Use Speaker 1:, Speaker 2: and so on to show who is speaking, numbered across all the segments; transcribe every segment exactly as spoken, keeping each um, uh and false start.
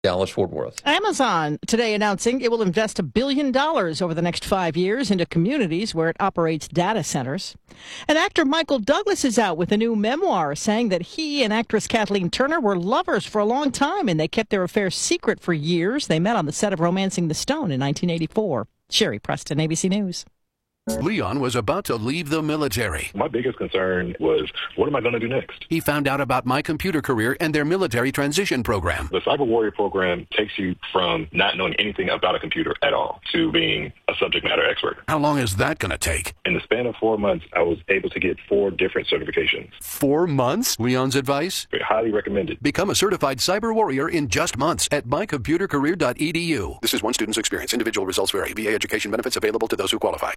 Speaker 1: Dallas-Fort Worth.
Speaker 2: Amazon today announcing it will invest a billion dollars over the next five years into communities where it operates data centers. And actor Michael Douglas is out with a new memoir saying that he and actress Kathleen Turner were lovers for a long time and they kept their affair secret for years. They met on the set of Romancing the Stone in nineteen eighty-four. Sherry Preston, A B C News.
Speaker 3: Leon was about to leave the military.
Speaker 4: My biggest concern was, what am I going to do next?
Speaker 3: He found out about My Computer Career and their military transition program.
Speaker 4: The Cyber Warrior program takes you from not knowing anything about a computer at all to being a subject matter expert.
Speaker 3: How long is that going to take?
Speaker 4: In the span of four months, I was able to get four different certifications.
Speaker 3: Four months? Leon's advice?
Speaker 4: Highly recommended.
Speaker 3: Become a certified cyber warrior in just months at my computer career dot e d u. This is one student's experience. Individual results vary. V A education benefits available to those who qualify.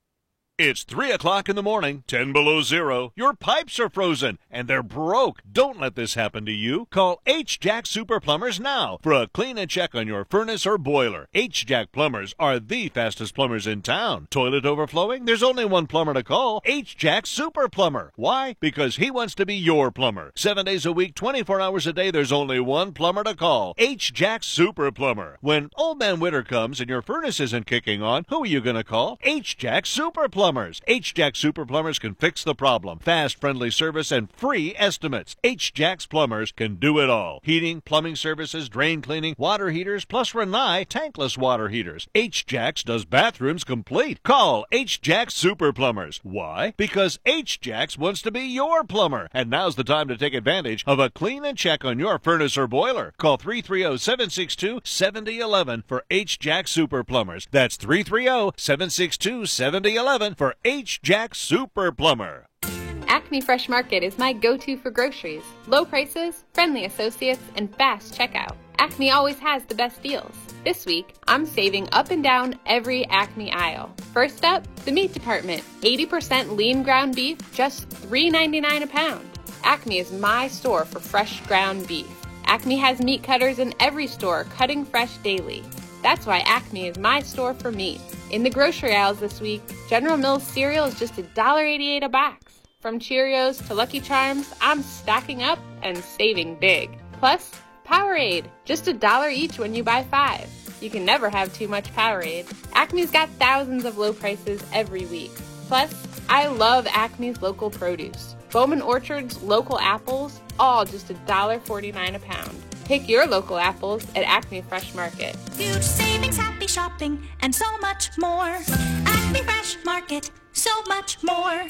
Speaker 5: It's three o'clock in the morning, ten below zero. Your pipes are frozen, and they're broke. Don't let this happen to you. Call H-Jack Super Plumbers now for a clean and check on your furnace or boiler. H-Jack Plumbers are the fastest plumbers in town. Toilet overflowing? There's only one plumber to call. H-Jack Super Plumber. Why? Because he wants to be your plumber. Seven days a week, twenty-four hours a day, there's only one plumber to call. H-Jack Super Plumber. When Old Man Winter comes and your furnace isn't kicking on, who are you going to call? H-Jack Super Plumber. H-Jack Super Plumbers can fix the problem. Fast, friendly service, and free estimates. H-Jack's Plumbers can do it all. Heating, plumbing services, drain cleaning, water heaters, plus Renai tankless water heaters. H-Jack's does bathrooms complete. Call H-Jack's Super Plumbers. Why? Because H-Jack's wants to be your plumber. And now's the time to take advantage of a clean and check on your furnace or boiler. Call three three zero, seven six two, seven zero one one for H-Jack Super Plumbers. That's three three zero, seven six two, seven zero one one for H-Jack Super Plumber.
Speaker 6: Acme Fresh Market is my go-to for groceries. Low prices, friendly associates, and fast checkout. Acme always has the best deals. This week, I'm saving up and down every Acme aisle. First up, the meat department. eighty percent lean ground beef, just three ninety-nine a pound. Acme is my store for fresh ground beef. Acme has meat cutters in every store, cutting fresh daily. That's why Acme is my store for meat. In the grocery aisles this week, General Mills cereal is just one dollar eighty-eight a box. From Cheerios to Lucky Charms, I'm stocking up and saving big. Plus, Powerade, just a dollar each when you buy five. You can never have too much Powerade. Acme's got thousands of low prices every week. Plus, I love Acme's local produce. Bowman Orchard's local apples, all just one dollar forty-nine a pound. Pick your local apples at Acme Fresh Market.
Speaker 7: Huge savings, happy shopping, and so much more. Acme Fresh Market, so much more.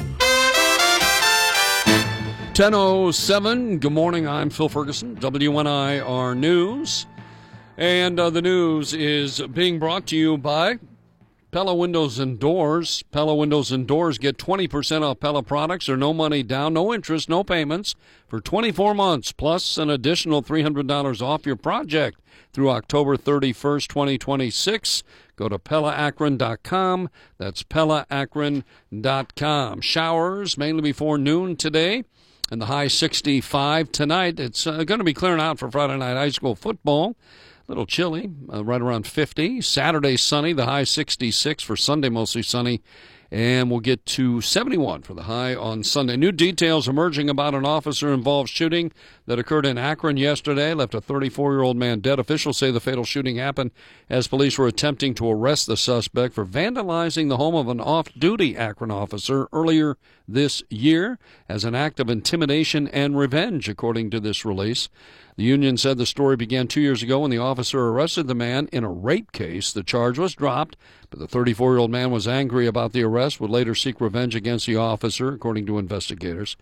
Speaker 8: ten oh seven, good morning, I'm Phil Ferguson, W N I R News. And uh, the news is being brought to you by Pella Windows and Doors. Pella Windows and Doors. Get twenty percent off Pella products or no money down, no interest, no payments for twenty-four months, plus an additional three hundred dollars off your project through October thirty-first, twenty twenty-six. Go to Pella Akron dot com. That's Pella Akron dot com. Showers mainly before noon today, and the high sixty-five tonight. It's uh, going to be clearing out for Friday night high school football. A little chilly, uh, right around fifty. Saturday sunny, the high sixty-six. For Sunday, mostly sunny. And we'll get to seventy-one for the high on Sunday. New details emerging about an officer-involved shooting that occurred in Akron yesterday. Left a thirty-four-year-old man dead. Officials say the fatal shooting happened as police were attempting to arrest the suspect for vandalizing the home of an off-duty Akron officer earlier this year as an act of intimidation and revenge, according to this release. The union said the story began two years ago when the officer arrested the man in a rape case. The charge was dropped, but the thirty-four-year-old man was angry about the arrest, would later seek revenge against the officer, according to investigators.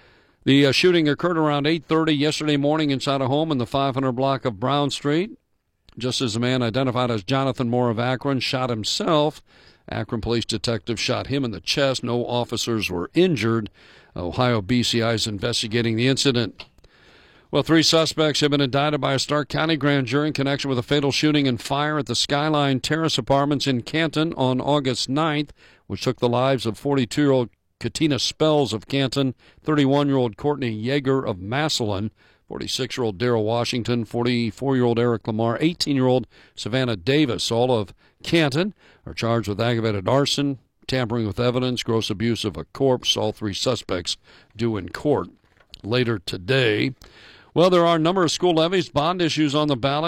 Speaker 8: The uh, shooting occurred around eight thirty yesterday morning inside a home in the five hundred block of Brown Street, just as the man identified as Jonathan Moore of Akron shot himself. Akron police detectives shot him in the chest. No officers were injured. Ohio B C I is investigating the incident. Well, three suspects have been indicted by a Stark County grand jury in connection with a fatal shooting and fire at the Skyline Terrace Apartments in Canton on August ninth, which took the lives of forty-two-year-old Katina Spells of Canton, thirty-one-year-old Courtney Yeager of Massillon, forty-six-year-old Darrell Washington, forty-four-year-old Eric Lamar, eighteen-year-old Savannah Davis, all of Canton, are charged with aggravated arson, tampering with evidence, gross abuse of a corpse. All three suspects due in court later today. Well, there are a number of school levies, bond issues on the ballot.